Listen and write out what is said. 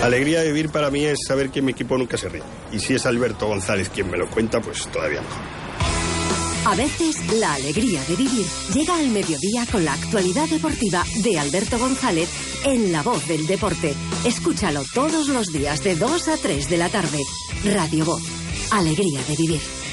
La alegría de vivir para mí es saber que mi equipo nunca se rinde. Y si es Alberto González quien me lo cuenta, pues todavía mejor. A veces, la alegría de vivir llega al mediodía con la actualidad deportiva de Alberto González en La Voz del Deporte. Escúchalo todos los días de 2 a 3 de la tarde. Radio Voz. Alegría de vivir.